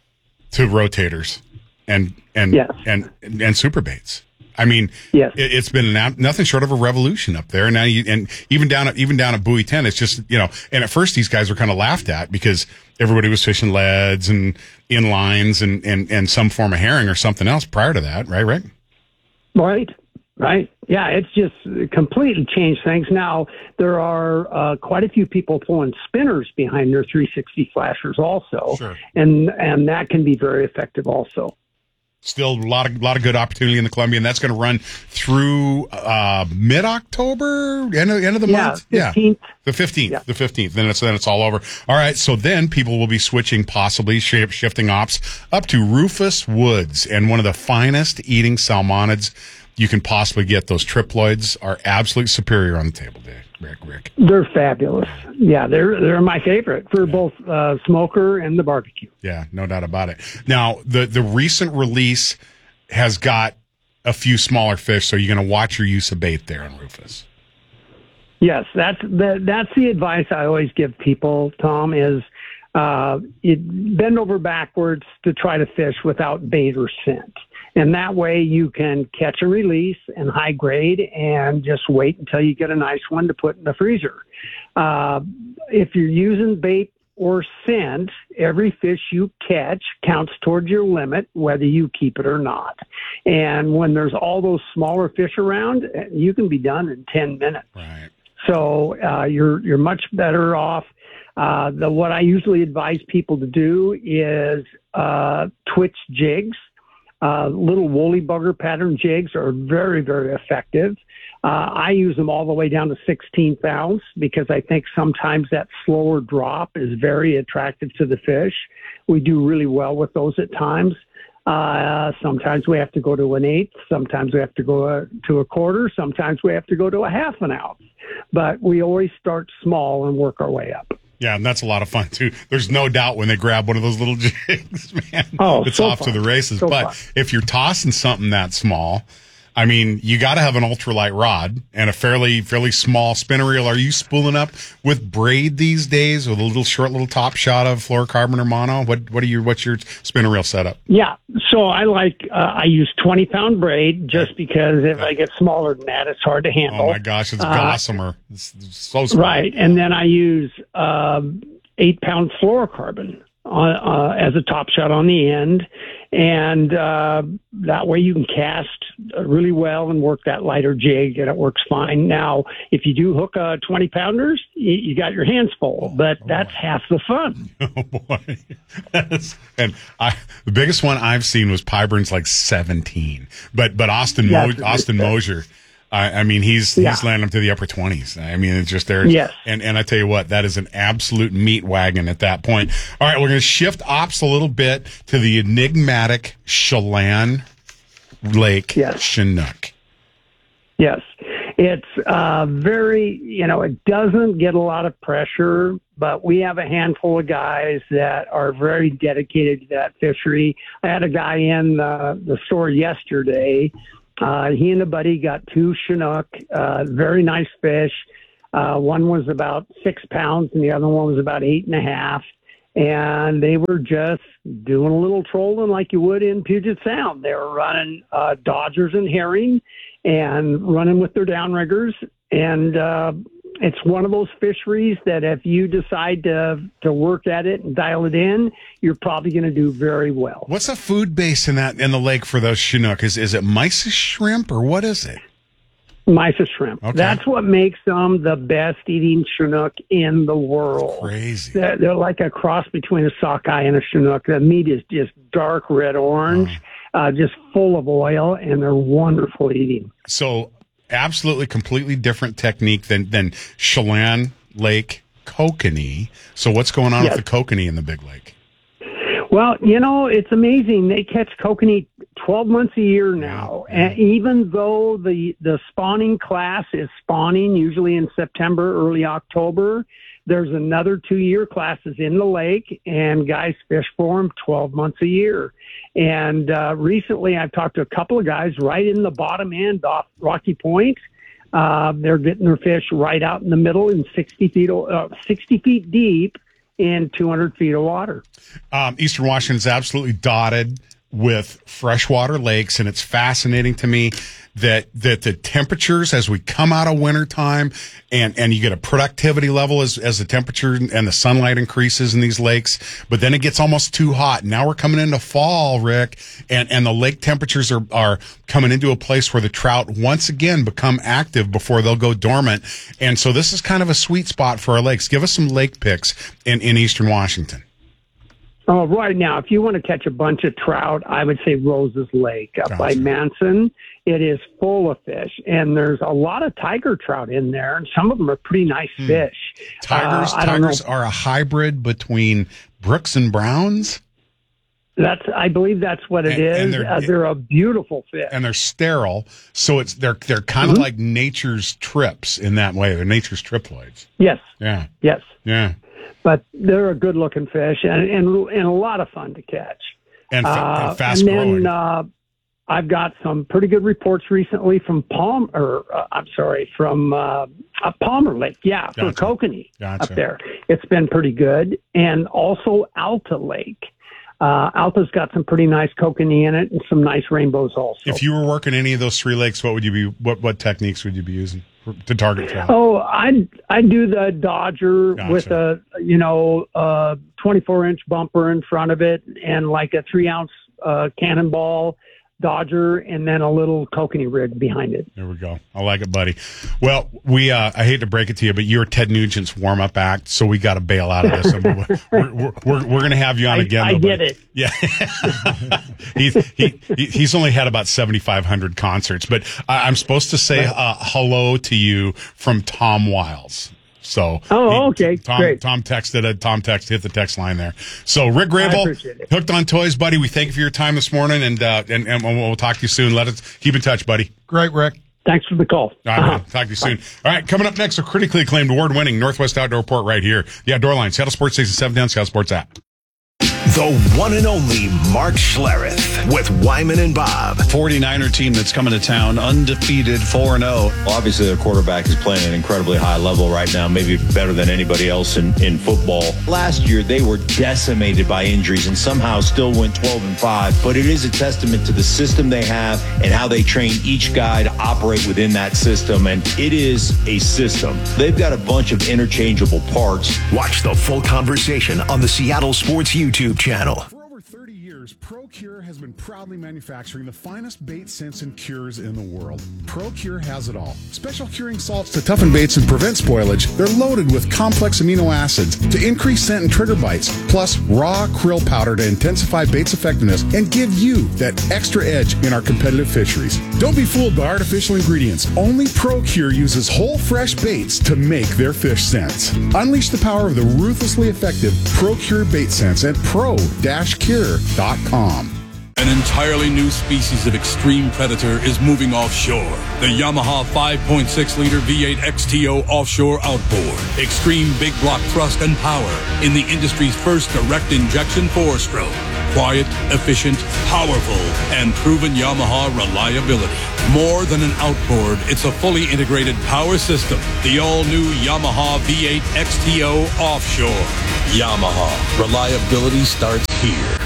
to rotators and and yes. and, and and super baits. I mean, yes. it, it's been na- nothing short of a revolution up there. And now you, and even down at, even down at Bowie ten, it's just, you know, and at first these guys were kind of laughed at because everybody was fishing leads and inlines and, and, and some form of herring or something else prior to that. Right, Rick? Right. Right. Yeah. It's just completely changed things. Now there are uh, quite a few people pulling spinners behind their three sixty flashers also. Sure. And, and that can be very effective also. Still a lot of lot of good opportunity in the Columbia, and that's going to run through uh, mid October, end of, end of the yeah, month. fifteenth. Yeah, the fifteenth, Yeah. the fifteenth. Then it's then it's all over. All right, so then people will be switching, possibly shape shifting ops up to Rufus Woods, and one of the finest eating salmonids you can possibly get. Those triploids are absolutely superior on the table, Dave. Rick, Rick. They're fabulous. Yeah, they're they're my favorite for both uh, smoker and the barbecue. Yeah, no doubt about it. Now, the, the recent release has got a few smaller fish, so you're going to watch your use of bait there in Rufus. Yes, that's the, that's the advice I always give people, Tom, is uh, it, bend over backwards to try to fish without bait or scent. And that way you can catch a release and high grade and just wait until you get a nice one to put in the freezer. Uh, if you're using bait or scent, every fish you catch counts towards your limit, whether you keep it or not. And when there's all those smaller fish around, you can be done in ten minutes. Right. So uh, you're you're much better off. Uh, the, what I usually advise people to do is uh, twitch jigs. Uh, little woolly bugger pattern jigs are very, very effective. Uh, I use them all the way down to sixteen pounds because I think sometimes that slower drop is very attractive to the fish. We do really well with those at times. Uh, sometimes we have to go to an eighth. Sometimes we have to go uh, to a quarter. Sometimes we have to go to a half an ounce. But we always start small and work our way up. Yeah, and that's a lot of fun, too. There's no doubt when they grab one of those little jigs, man, oh, it's so off fun. to the races. So but fun. if you're tossing something that small, I mean, you got to have an ultralight rod and a fairly fairly small spinner reel. Are you spooling up with braid these days with a little short little top shot of fluorocarbon or mono? What what are your what's your spinner reel setup? Yeah, so I like uh, I use twenty pound braid just because if I get smaller than that, it's hard to handle. Oh my gosh, it's uh, gossamer. It's, it's so small. Right, and then I use um, eight pound fluorocarbon on, uh, as a top shot on the end, and uh, that way you can cast really well and work that lighter jig, and it works fine. Now, if you do hook a twenty pounders, you, you got your hands full, but oh, that's half the fun. Oh boy! That's, and I, the biggest one I've seen was Pyburn's like seventeen, but but Austin yeah, Mo, Austin Mosier. I, I mean, he's Yeah. he's landing up to the upper twenties. I mean, it's just there. Yes. And and I tell you what, that is an absolute meat wagon at that point. All right, we're going to shift ops a little bit to the enigmatic Chelan Lake Yes. Chinook. Yes. It's uh, very, you know, it doesn't get a lot of pressure, but we have a handful of guys that are very dedicated to that fishery. I had a guy in uh, the store yesterday. Uh, he and a buddy got two Chinook, uh, very nice fish. Uh, one was about six pounds and the other one was about eight and a half. And they were just doing a little trolling like you would in Puget Sound. They were running uh, Dodgers and herring and running with their downriggers. And uh, it's one of those fisheries that if you decide to to work at it and dial it in, you're probably going to do very well. What's the food base in that in the lake for those Chinook? Is is it mysis shrimp or what is it? Mysis shrimp. Okay. That's what makes them the best eating Chinook in the world. Crazy. They're, they're like a cross between a sockeye and a Chinook. The meat is just dark red orange, Oh. uh, just full of oil, and they're wonderful eating. So absolutely completely different technique than than Chelan Lake kokanee. So what's going on Yes. with the kokanee in the big lake? Well, you know, it's amazing. They catch kokanee twelve months a year now. And even though the, the spawning class is spawning usually in September, early October, there's another two-year classes in the lake, and guys fish for them twelve months a year. And uh, recently I've talked to a couple of guys right in the bottom end off Rocky Point. Uh, they're getting their fish right out in the middle in sixty feet, uh, sixty feet deep in two hundred feet of water. Um, Eastern Washington is absolutely dotted with freshwater lakes, and it's fascinating to me that that the temperatures as we come out of wintertime and and you get a productivity level as as the temperature and the sunlight increases in these lakes, but then it gets almost too hot. Now we're coming into fall, Rick, and and the lake temperatures are are coming into a place where the trout once again become active before they'll go dormant. And so this is kind of a sweet spot for our lakes. Give us some lake picks in in Eastern Washington. Oh, right now, if you want to catch a bunch of trout, I would say Rose's Lake up by Gotcha. Manson. It is full of fish, and there's a lot of tiger trout in there, and some of them are pretty nice fish. Tigers, Uh, I don't know. tigers are a hybrid between Brooks and Browns, That's, I believe that's what it And- is. and they're- uh, they're a beautiful fish. and they're sterile. So it's they're they're kind of Mhm. like nature's trips in that way. They're nature's triploids. Yes, Yeah, yes. yeah, But they're a good-looking fish and, and and a lot of fun to catch. and, fa- Uh, and fast and growing. then uh, I've got some pretty good reports recently from Palm, or uh, I'm sorry, from uh, uh, Palmer Lake. Yeah, for Gotcha. kokanee Gotcha. up there. It's been pretty good, and also Alta Lake. Uh, Alta's got some pretty nice kokanee in it, and some nice rainbows also. If you were working any of those three lakes, what would you be? What what techniques would you be using for, to target trout? Oh, I I do the Dodger Gotcha. with a you know uh twenty-four inch bumper in front of it and like a three ounce uh, cannonball Dodger and then a little kokanee rig behind it. There we go. I like it, buddy. Well, we uh, I hate to break it to you, but you're Ted Nugent's warm up act, so we got to bail out of this. And we're we're, we're, we're, we're going to have you on I, again. I though, get buddy. it. Yeah, he's he, he he's only had about seventy-five hundred concerts, but I, I'm supposed to say uh, hello to you from Tom Wiles. So Oh, he- okay, Tom great. Tom texted it. Tom text hit the text line there. So Rick I Grable, appreciate it. Hooked on Toys, buddy. We thank you for your time this morning, and uh, and and we'll talk to you soon. Let us keep in touch, buddy. Great, Rick. Thanks for the call. All right, Uh-huh. man. Talk to you soon. All right, coming up next, a critically acclaimed, award-winning Northwest Outdoor Report right here. The Outdoor Line, Seattle Sports Station seven down, Seattle Sports app. The one and only Mark Schlereth with Wyman and Bob. forty-niner team that's coming to town, undefeated, four and oh. Obviously, their quarterback is playing at an incredibly high level right now, maybe better than anybody else in, in football. Last year, they were decimated by injuries and somehow still went twelve and five. But it is a testament to the system they have and how they train each guy to operate within that system. And it is a system. They've got a bunch of interchangeable parts. Watch the full conversation on the Seattle Sports YouTube channel. For over thirty years, Pro ProCure has been proudly manufacturing the finest bait scents and cures in the world. ProCure has it all. Special curing salts to toughen baits and prevent spoilage. They're loaded with complex amino acids to increase scent and trigger bites, plus raw krill powder to intensify bait's effectiveness and give you that extra edge in our competitive fisheries. Don't be fooled by artificial ingredients. Only ProCure uses whole fresh baits to make their fish scents. Unleash the power of the ruthlessly effective ProCure bait scents at pro dash cure dot com. An entirely new species of extreme predator is moving offshore. The Yamaha five point six liter V eight X T O offshore outboard. Extreme big block thrust and power in the industry's first direct injection four-stroke. Quiet, efficient, powerful, and proven Yamaha reliability. More than an outboard, it's a fully integrated power system. The all-new Yamaha V eight X T O offshore. Yamaha. Reliability starts here.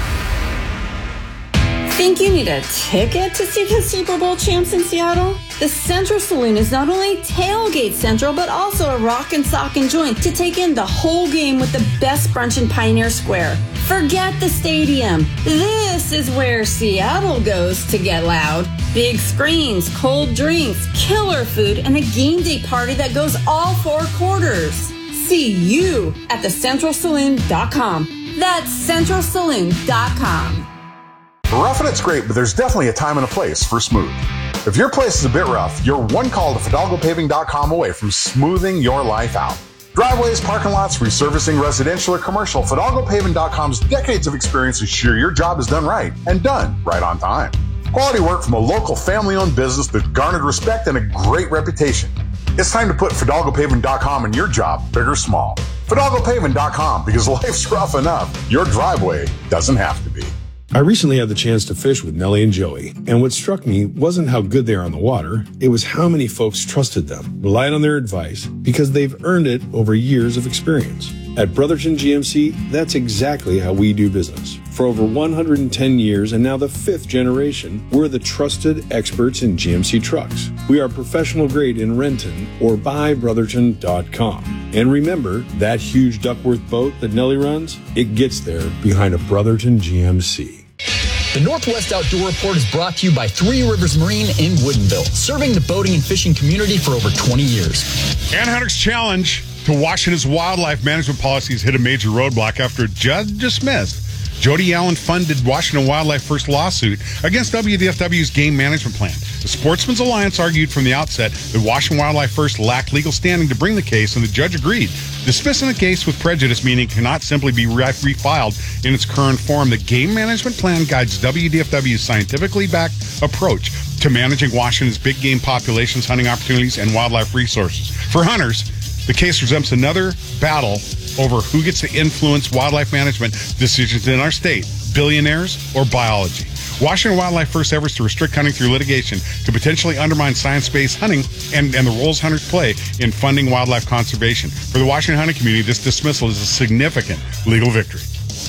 Think you need a ticket to see the Super Bowl champs in Seattle? The Central Saloon is not only tailgate central, but also a rock and sock and joint to take in the whole game with the best brunch in Pioneer Square. Forget the stadium. This is where Seattle goes to get loud. Big screens, cold drinks, killer food, and a game day party that goes all four quarters. See you at the central saloon dot com. That's central saloon dot com. Rough and it's great, but there's definitely a time and a place for smooth. If your place is a bit rough, you're one call to Fidalgo Paving dot com away from smoothing your life out. Driveways, parking lots, resurfacing residential or commercial, Fidalgo Paving dot com's decades of experience ensure your job is done right and done right on time. Quality work from a local family-owned business that garnered respect and a great reputation. It's time to put Fidalgo Paving dot com in your job, big or small. Fidalgo Paving dot com, because life's rough enough. Your driveway doesn't have to be. I recently had the chance to fish with Nellie and Joey, and what struck me wasn't how good they are on the water, it was how many folks trusted them, relied on their advice, because they've earned it over years of experience. At Brotherton G M C, that's exactly how we do business. For over one hundred ten years and now the fifth generation, we're the trusted experts in G M C trucks. We are professional grade in Renton or buy brotherton dot com. And remember, that huge Duckworth boat that Nellie runs, it gets there behind a Brotherton G M C. The Northwest Outdoor Report is brought to you by Three Rivers Marine in Woodinville, serving the boating and fishing community for over twenty years. Ann Hunter's challenge to Washington's wildlife management policies hit a major roadblock after a judge dismissed Jody Allen-funded Washington Wildlife First lawsuit against W D F W's game management plan. The Sportsmen's Alliance argued from the outset that Washington Wildlife First lacked legal standing to bring the case, and the judge agreed, dismissing the case with prejudice, meaning it cannot simply be re- refiled in its current form. The game management plan guides W D F W's scientifically backed approach to managing Washington's big game populations, hunting opportunities, and wildlife resources. For hunters, the case presents another battle over who gets to influence wildlife management decisions in our state, billionaires or biology. Washington Wildlife First efforts to restrict hunting through litigation could potentially undermine science-based hunting and, and the roles hunters play in funding wildlife conservation. For the Washington hunting community, this dismissal is a significant legal victory.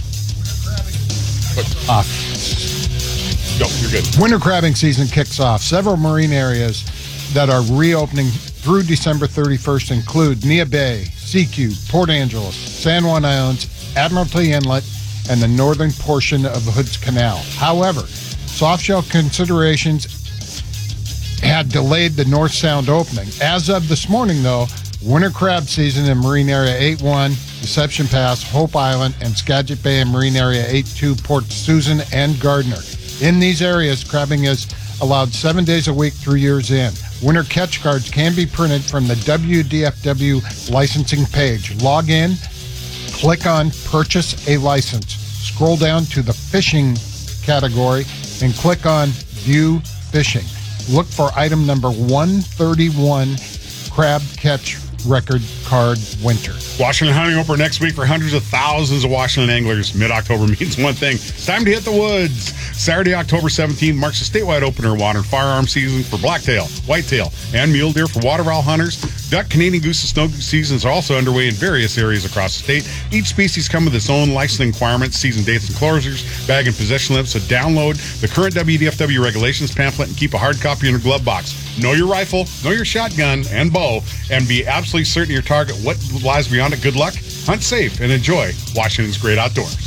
Off. Go, you're good. Winter crabbing season kicks off. Several marine areas that are reopening through December thirty-first include Nia Bay, C Q, Port Angeles, San Juan Islands, Admiralty Inlet, and the northern portion of Hood's Canal. However, softshell considerations had delayed the North Sound opening. As of this morning, though, winter crab season in Marine Area eight one, Deception Pass, Hope Island, and Skagit Bay and Marine Area eight two, Port Susan and Gardner. In these areas, crabbing is allowed seven days a week through year's end. Winter catch cards can be printed from the W D F W licensing page. Log in, click on Purchase a License, scroll down to the fishing category, and click on View Fishing. Look for item number one thirty-one, Crab Catch Record Card Winter. Washington hunting opener next week for hundreds of thousands of Washington anglers. Mid-October means one thing. Time to hit the woods. Saturday, October seventeenth marks a statewide opener water and firearm season for blacktail, whitetail, and mule deer for waterfowl hunters. Duck, Canadian goose, and snow goose seasons are also underway in various areas across the state. Each species comes with its own licensing requirements, season dates and closures, bag and possession limits, so download the current W D F W regulations pamphlet and keep a hard copy in your glove box. Know your rifle, know your shotgun and bow, and be absolutely certain your target, what lies beyond it. Good luck, hunt safe, and enjoy Washington's great outdoors.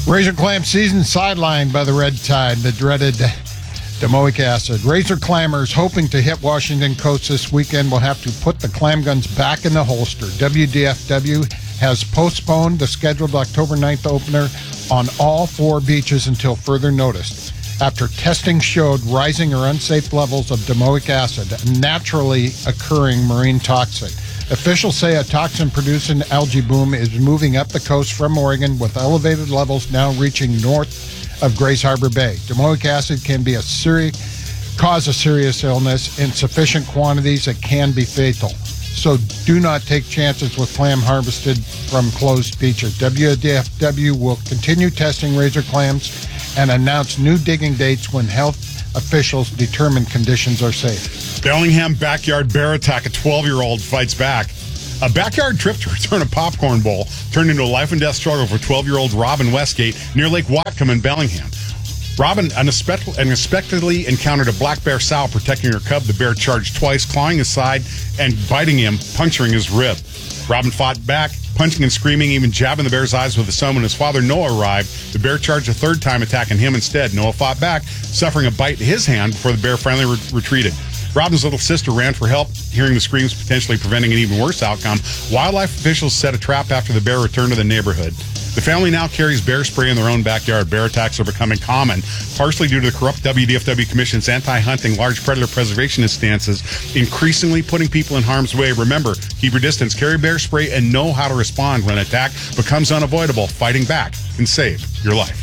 Razor clam season sidelined by the red tide, the dreaded domoic acid. Razor clammers hoping to hit Washington coast this weekend will have to put the clam guns back in the holster. W D F W has postponed the scheduled October ninth opener on all four beaches until further notice, after testing showed rising or unsafe levels of domoic acid, a naturally occurring marine toxin. Officials say a toxin-producing algae bloom is moving up the coast from Oregon, with elevated levels now reaching north of Grays Harbor Bay. Domoic acid can be a seri- cause a serious illness in sufficient quantities that can be fatal. So do not take chances with clam harvested from closed beaches. W D F W will continue testing razor clams and announce new digging dates when health officials determine conditions are safe. Bellingham backyard bear attack. A twelve-year-old fights back. A backyard trip to return a popcorn bowl turned into a life and death struggle for twelve-year-old Robin Westgate near Lake Whatcom in Bellingham. Robin unexpectedly, unexpectedly encountered a black bear sow protecting her cub. The bear charged twice, clawing his side and biting him, puncturing his rib. Robin fought back, punching and screaming, even jabbing the bear's eyes with a thumb. When his father Noah arrived, the bear charged a third time, attacking him instead. Noah fought back, suffering a bite to his hand before the bear finally re- retreated. Robin's little sister ran for help, hearing the screams potentially preventing an even worse outcome. Wildlife officials set a trap after the bear returned to the neighborhood. The family now carries bear spray in their own backyard. Bear attacks are becoming common, partially due to the corrupt W D F W Commission's anti-hunting large predator preservationist stances, increasingly putting people in harm's way. Remember, keep your distance, carry bear spray, and know how to respond when an attack becomes unavoidable. Fighting back can save your life.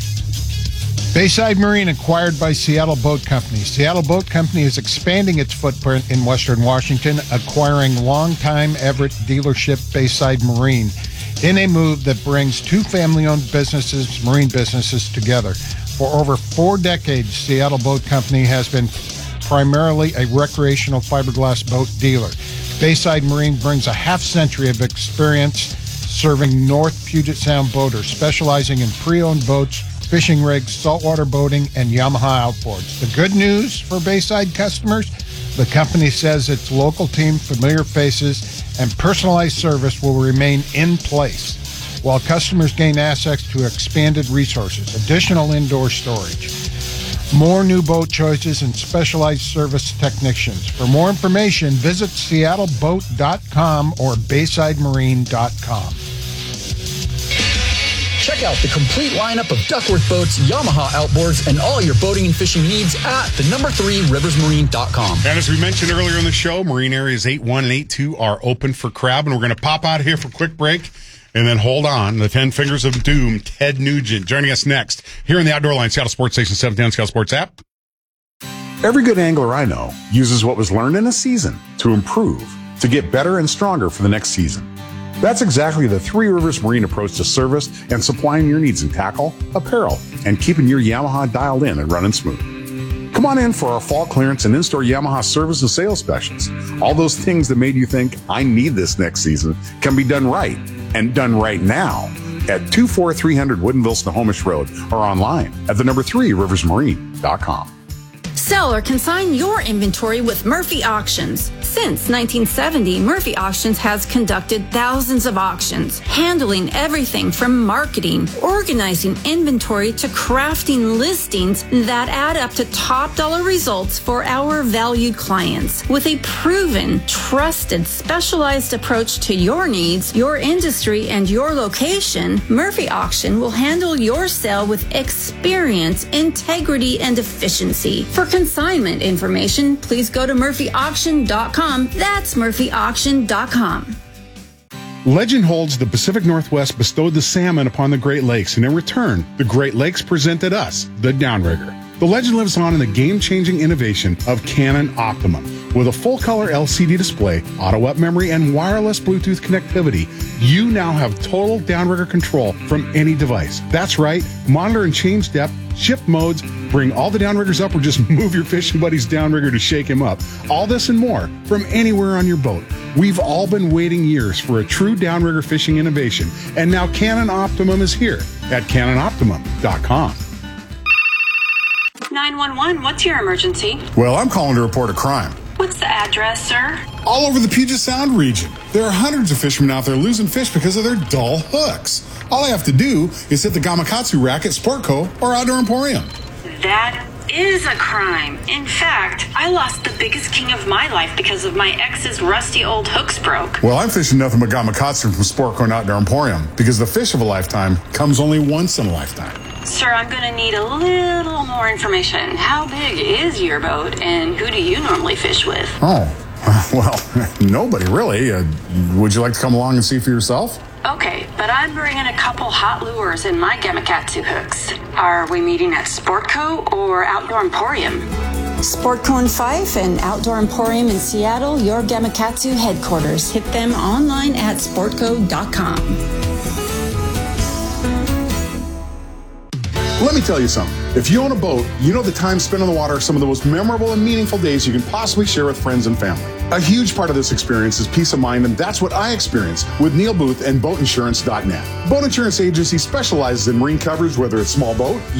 Bayside Marine, acquired by Seattle Boat Company. Seattle Boat Company is expanding its footprint in Western Washington, acquiring longtime Everett dealership Bayside Marine in a move that brings two family-owned businesses, marine businesses, together. For over four decades, Seattle Boat Company has been primarily a recreational fiberglass boat dealer. Bayside Marine brings a half-century of experience serving North Puget Sound boaters, specializing in pre-owned boats, fishing rigs, saltwater boating, and Yamaha outboards. The good news for Bayside customers, the company says its local team, familiar faces, and personalized service will remain in place, while customers gain access to expanded resources, additional indoor storage, more new boat choices, and specialized service technicians. For more information, visit seattle boat dot com or bayside marine dot com. Check out the complete lineup of Duckworth boats, Yamaha outboards, and all your boating and fishing needs at the number three rivers marine dot com. And as we mentioned earlier in the show, marine areas eight one and eight two are open for crab, and we're going to pop out of here for a quick break. And then hold on, the Ten Fingers of Doom, Ted Nugent, joining us next here in the Outdoor Line, Seattle Sports Station seven ten, Seattle Sports app. Every good angler I know uses what was learned in a season to improve, to get better and stronger for the next season. That's exactly the Three Rivers Marine approach to service and supplying your needs in tackle, apparel, and keeping your Yamaha dialed in and running smooth. Come on in for our fall clearance and in-store Yamaha service and sales specials. All those things that made you think, I need this next season, can be done right, and done right now at two four three hundred Woodinville Snohomish Road or online at the number three rivers marine dot com. Sell or consign your inventory with Murphy Auctions. Since nineteen seventy, Murphy Auctions has conducted thousands of auctions, handling everything from marketing, organizing inventory, to crafting listings that add up to top dollar results for our valued clients. With a proven, trusted, specialized approach to your needs, your industry, and your location, Murphy Auction will handle your sale with experience, integrity, and efficiency. For consignment information, please go to murphy auction dot com. That's murphy auction dot com. Legend holds the Pacific Northwest bestowed the salmon upon the Great Lakes, and in return, the Great Lakes presented us the Downrigger. The legend lives on in the game-changing innovation of Canon Optimum. With a full-color L C D display, auto-up memory, and wireless Bluetooth connectivity, you now have total downrigger control from any device. That's right, monitor and change depth, shift modes, bring all the downriggers up, or just move your fishing buddy's downrigger to shake him up. All this and more from anywhere on your boat. We've all been waiting years for a true downrigger fishing innovation, and now Canon Optimum is here at cannon optimum dot com. nine one one, what's your emergency? Well, I'm calling to report a crime. What's the address, sir? All over the Puget Sound region. There are hundreds of fishermen out there losing fish because of their dull hooks. All I have to do is hit the Gamakatsu rack at Sportco or Outdoor Emporium. That is a crime. In fact, I lost the biggest king of my life because of my ex's rusty old hooks broke. Well, I'm fishing nothing but Gamakatsu from Sportco and Outdoor Emporium because the fish of a lifetime comes only once in a lifetime. Sir, I'm going to need a little more information. How big is your boat, and who do you normally fish with? Oh, well, nobody really. Uh, would you like to come along and see for yourself? Okay, but I'm bringing a couple hot lures in my Gamakatsu hooks. Are we meeting at Sportco or Outdoor Emporium? Sportco in Fife and Outdoor Emporium in Seattle, your Gamakatsu headquarters. Hit them online at sportco dot com. Let me tell you something. If you own a boat, you know the time spent on the water are some of the most memorable and meaningful days you can possibly share with friends and family. A huge part of this experience is peace of mind, and that's what I experienced with Neil Booth and boat insurance dot net. Boat Insurance Agency specializes in marine coverage, whether it's small boat,